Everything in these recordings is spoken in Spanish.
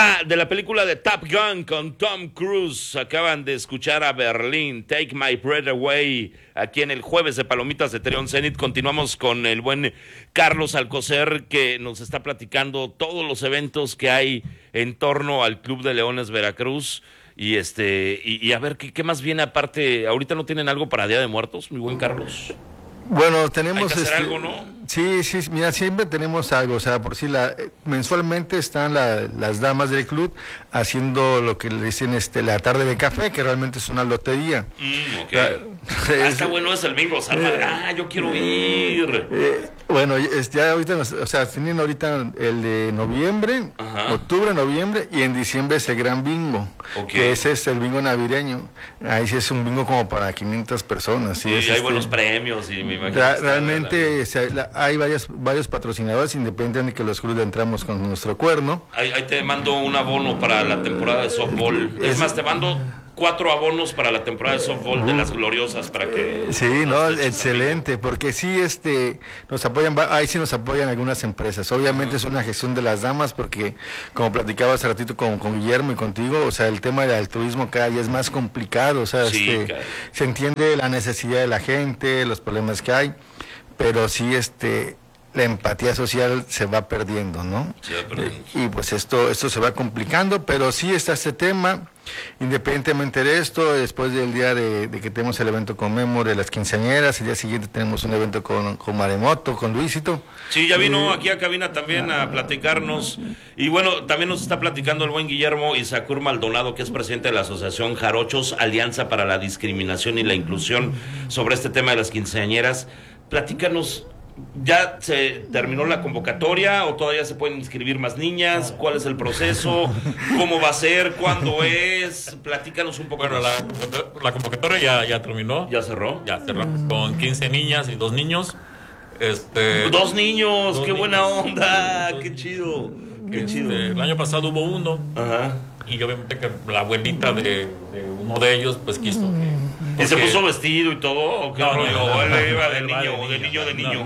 de la película de Top Gun con Tom Cruise. Acaban de escuchar a Berlín, Take My Breath Away, aquí en el Jueves de Palomitas de Teleón Zenit. Continuamos con el buen Carlos Alcocer, que nos está platicando todos los eventos que hay en torno al Club de Leones Veracruz. Y a ver, ¿qué más viene aparte? ¿Ahorita no tienen algo para Día de Muertos, mi buen Carlos? Bueno, tenemos hay que hacer algo, ¿no? Sí, mira, siempre tenemos algo, o sea, por si mensualmente están las damas del club haciendo lo que le dicen la tarde de café, que realmente es una lotería. Okay. Está bueno, es el bingo, yo quiero ir. Bueno, ya ahorita, tienen ahorita el de noviembre, octubre, noviembre, y en diciembre es el gran bingo, que ese es el bingo navideño. Ahí sí es un bingo como para 500 personas. Sí, hay buenos premios y me imagino. Realmente hay varios patrocinadores, independientemente de que los clubes entramos con nuestro cuerno. Ahí te mando un abono para la temporada de softball. Es más, te mando 4 abonos para la temporada de softball de las gloriosas para que... Sí, no, excelente, porque sí, nos apoyan, ahí sí nos apoyan algunas empresas. Obviamente es una gestión de las damas, porque como platicaba hace ratito con Guillermo y contigo, o sea, el tema del altruismo cada día es más complicado, o sea, se entiende la necesidad de la gente, los problemas que hay, pero sí, la empatía social se va perdiendo, ¿no? Y pues esto se va complicando, pero sí está este tema. Independientemente de esto, después del día de que tenemos el evento con Memo de las quinceañeras, el día siguiente tenemos un evento con Maremoto, con Luisito. Sí, ya vino aquí a cabina también a platicarnos. Y bueno, también nos está platicando el buen Guillermo Isakur Maldonado, que es presidente de la Asociación Jarochos, Alianza para la Discriminación y la Inclusión, sobre este tema de las quinceañeras. Platícanos. ¿Ya se terminó la convocatoria o todavía se pueden inscribir más niñas? ¿Cuál es el proceso? ¿Cómo va a ser? ¿Cuándo es? Platícanos un poco. Bueno, la convocatoria ya terminó. ¿Ya cerró? Ya cerró. Con 15 niñas y 2 niños. 2 niños, qué buena onda, qué chido. Qué chido. El año pasado hubo uno. Ajá. Y obviamente que la abuelita de uno de ellos pues quiso que... ¿Y se puso vestido y todo? ¿O qué rollo? Él iba de niño.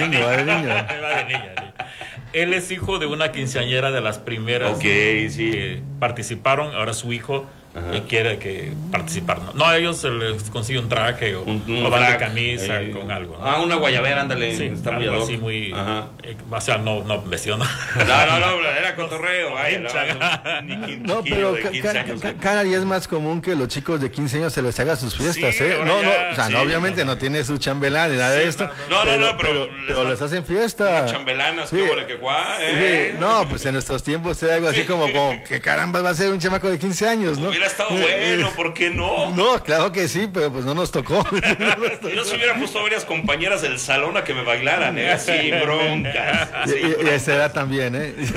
Él es hijo de una quinceañera de las primeras que participaron. Ahora su hijo quiere participar. No, a ellos se les consigue un traje o van de camisa con algo, ¿no? Una guayabera, ándale. Sí, está algo así muy... o sea, no vestido, ¿no? No, era cotorreo. No, pero cada día es más común que los chicos de 15 años se les haga sus fiestas, sí, No, obviamente no tiene su chambelán ni nada de esto. Pero les hacen fiesta. Chambelanas, No, pues en nuestros tiempos era algo así como que caramba va a ser un chamaco de 15 años, ¿no? Hubiera estado bueno, ¿por qué no? No, claro que sí, pero pues no nos tocó. Yo se hubiera puesto a varias compañeras del salón a que me bailaran, así, broncas. Y a esa edad también,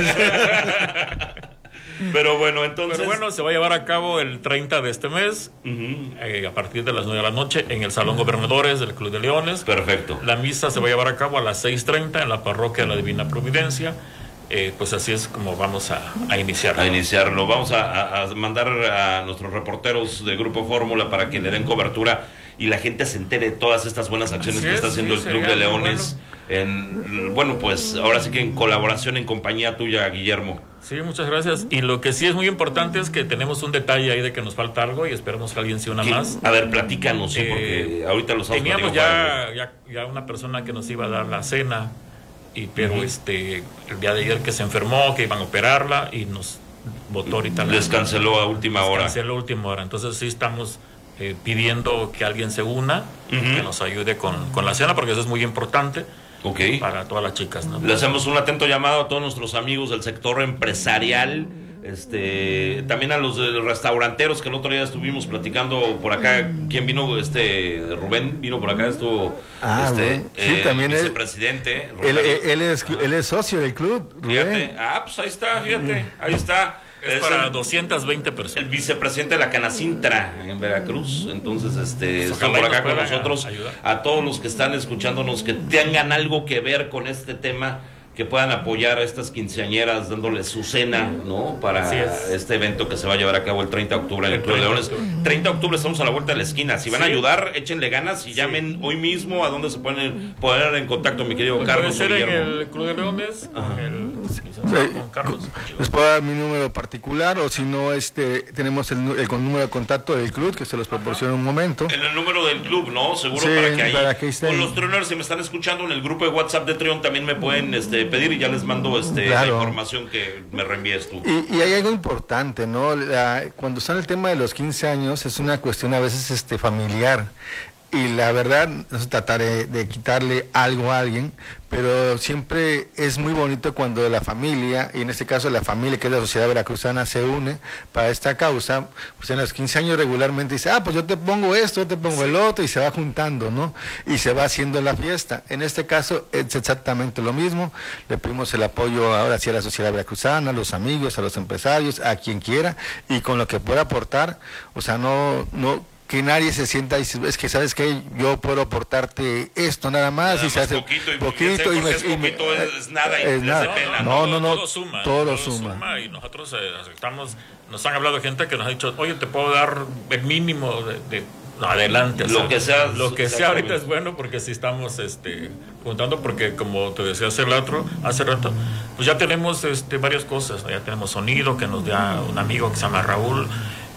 Pero bueno, entonces... se va a llevar a cabo el 30 de este mes, a partir de las 9 de la noche, en el Salón Gobernadores del Club de Leones. Perfecto. La misa se va a llevar a cabo a las 6:30 en la Parroquia de la Divina Providencia. Pues así es como vamos a iniciarlo. Vamos a mandar a nuestros reporteros de Grupo Fórmula para que le den cobertura y la gente se entere de todas estas buenas acciones que está haciendo el Club de Leones. Pues ahora sí que en colaboración, en compañía tuya, Guillermo. Sí, muchas gracias. Y lo que sí es muy importante es que tenemos un detalle ahí de que nos falta algo y esperemos que alguien se una más. A ver, platícanos, porque ahorita los teníamos ya una persona que nos iba a dar la cena. Pero el día de ayer que se enfermó, que iban a operarla y nos votó ahorita. Les canceló a última hora. Entonces sí estamos pidiendo que alguien se una, que nos ayude con la cena, porque eso es muy importante para todas las chicas, ¿no? Le hacemos un atento llamado a todos nuestros amigos del sector empresarial. También a los restauranteros que el otro día estuvimos platicando por acá. ¿Quién vino? Rubén vino por acá, estuvo sí, también vicepresidente. Él es socio del club, Rubén. Fíjate, pues ahí está, ahí está. Es para 220 personas. El vicepresidente de la Canacintra en Veracruz. Entonces, está por acá con nosotros. A todos los que están escuchándonos, que tengan algo que ver con este tema, que puedan apoyar a estas quinceañeras dándoles su cena, ¿no? Para este evento que se va a llevar a cabo el 30 de octubre en el Club de Leones. 30 de octubre estamos a la vuelta de la esquina. Si van a ayudar, échenle ganas y llamen hoy mismo a dónde se pueden poner en contacto, mi querido Carlos. Puede ser en el Club de Leones, con Carlos. Les puedo dar mi número particular, o si no, tenemos el número de contacto del club, que se los proporciona un momento. En el número del club, ¿no? Seguro, sí, para que estén. Con los Treoners, si me están escuchando en el grupo de WhatsApp de Treon, también me pueden pedir y ya les mando la información que me reenvíes tú. Y hay algo importante, ¿no? Cuando está en el tema de los 15 años, es una cuestión a veces familiar. Y la verdad, no se trata de quitarle algo a alguien, pero siempre es muy bonito cuando la familia, y en este caso la familia que es la Sociedad Veracruzana, se une para esta causa. Pues en los 15 años regularmente dice, pues yo te pongo esto, yo te pongo el otro, y se va juntando, ¿no? Y se va haciendo la fiesta. En este caso es exactamente lo mismo. Le pedimos el apoyo ahora sí a la Sociedad Veracruzana, a los amigos, a los empresarios, a quien quiera, y con lo que pueda aportar, o sea, no que nadie se sienta y dice, es que sabes que yo puedo aportarte esto nada más, y se hace poquito es nada y nada. pena. Todo suma. Y nosotros nos han hablado de gente que nos ha dicho, oye, te puedo dar el mínimo de adelante. Lo que sea ahorita es bueno, porque si estamos juntando, porque como te decía hace rato, pues ya tenemos varias cosas. Ya tenemos sonido que nos da un amigo que se llama Raúl,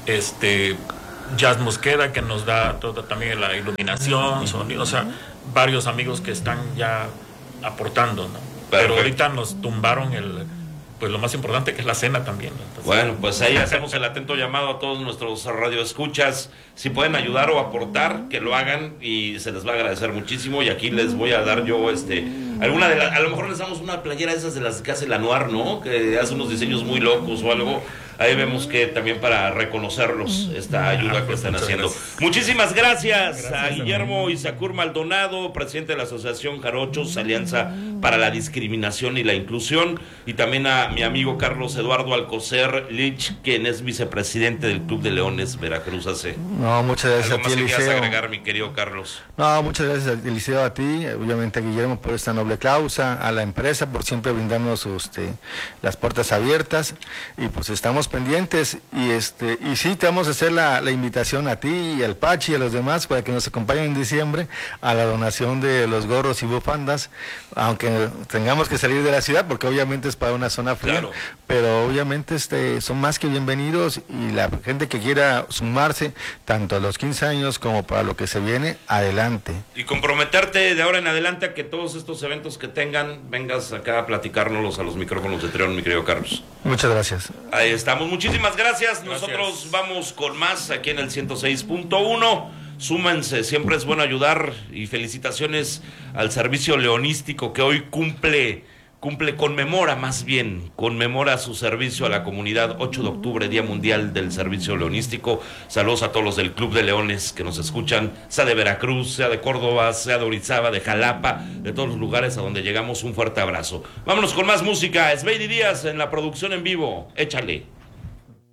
Jazz Mosqueda, que nos da también la iluminación, sonido, o sea, varios amigos que están ya aportando, ¿no? Pero ahorita nos tumbaron pues lo más importante, que es la cena también, ¿no? Entonces, bueno, pues ahí hacemos el atento llamado a todos nuestros radioescuchas. Si pueden ayudar o aportar, que lo hagan, y se les va a agradecer muchísimo. Y aquí les voy a dar yo a lo mejor les damos una playera de esas de las que hace la Noir, ¿no? Que hace unos diseños muy locos o algo. Ahí vemos que también para reconocerlos esta ayuda que están haciendo. Gracias. Muchísimas gracias a Guillermo Isakur Maldonado, presidente de la Asociación Jarochos, Alianza para la Discriminación y la Inclusión, y también a mi amigo Carlos Eduardo Alcocer Lich, quien es vicepresidente del Club de Leones Veracruz AC. No, muchas gracias a ti, Eliseo. ¿Algo más agregar, mi querido Carlos? No, muchas gracias, Eliseo, a ti, obviamente a Guillermo por esta noble causa, a la empresa por siempre brindarnos las puertas abiertas, y pues estamos pendientes, y sí, te vamos a hacer la invitación a ti y al Pachi y a los demás para que nos acompañen en diciembre a la donación de los gorros y bufandas, aunque tengamos que salir de la ciudad, porque obviamente es para una zona fría, claro. Pero obviamente son más que bienvenidos, y la gente que quiera sumarse, tanto a los 15 años como para lo que se viene, adelante. Y comprometerte de ahora en adelante a que todos estos eventos que tengan, vengas acá a platicárnoslos a los micrófonos de Treon, mi querido Carlos. Muchas gracias. Ahí estamos, muchísimas gracias. Nosotros vamos con más aquí en el 106.1. Súmense, siempre es bueno ayudar, y felicitaciones al servicio leonístico que hoy conmemora su servicio a la comunidad. 8 de octubre, Día Mundial del Servicio Leonístico. Saludos a todos los del Club de Leones que nos escuchan, sea de Veracruz, sea de Córdoba, sea de Orizaba, de Jalapa, de todos los lugares a donde llegamos. Un fuerte abrazo. Vámonos con más música. Sveidi Díaz en la producción en vivo. Échale.